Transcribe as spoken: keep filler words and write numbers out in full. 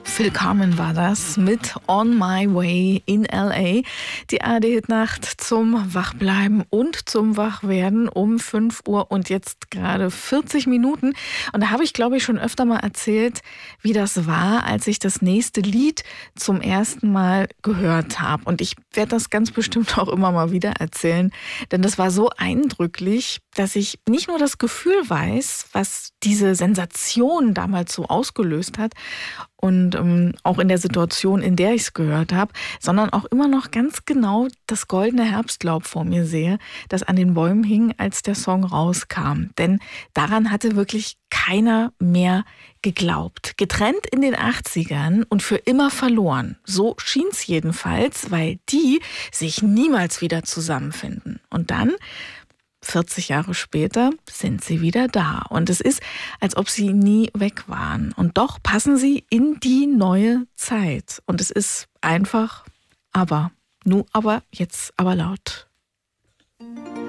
Phil Carmen war das mit On My Way in L A. Die A R D-Hitnacht zum Wachbleiben und zum Wachwerden um fünf Uhr und jetzt gerade vierzig Minuten. Und da habe ich, glaube ich, schon öfter mal erzählt, wie das war, als ich das nächste Lied zum ersten Mal gehört habe. Und ich werde das ganz bestimmt auch immer mal wieder erzählen, denn das war so eindrücklich, dass ich nicht nur das Gefühl weiß, was diese Sensation damals so ausgelöst hat, und ähm, auch in der Situation, in der ich es gehört habe, sondern auch immer noch ganz genau das goldene Herbstlaub vor mir sehe, das an den Bäumen hing, als der Song rauskam. Denn daran hatte wirklich keiner mehr geglaubt. Getrennt in den achtzigern und für immer verloren. So schien es jedenfalls, weil die sich niemals wieder zusammenfinden. Und dann vierzig Jahre später sind sie wieder da. Und es ist, als ob sie nie weg waren. Und doch passen sie in die neue Zeit. Und es ist einfach, aber, nu aber, jetzt aber laut.